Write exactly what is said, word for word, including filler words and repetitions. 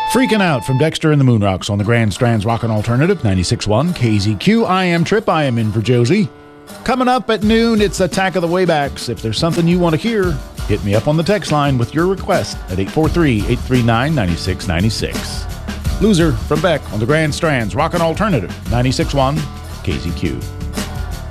Freaking Out from Dexter and the Moonrocks on the Grand Strands Rockin' Alternative, ninety-six point one K Z Q. I am Trip. I am in for Josie. Coming up at noon, it's Attack of the Waybacks. If there's something you want to hear, hit me up on the text line with your request at eight four three, eight three nine, nine six nine six. Loser from Beck on the Grand Strands Rockin' Alternative, ninety-six point one K Z Q.